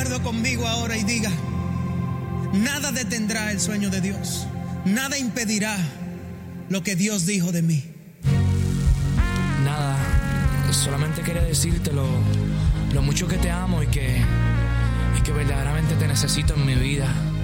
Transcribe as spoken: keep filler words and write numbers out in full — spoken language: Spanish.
acuerdo conmigo ahora y diga: nada detendrá el sueño de Dios, nada impedirá lo que Dios dijo de mí. Nada, solamente quería decirte lo, lo mucho que te amo y que, y que verdaderamente te necesito en mi vida.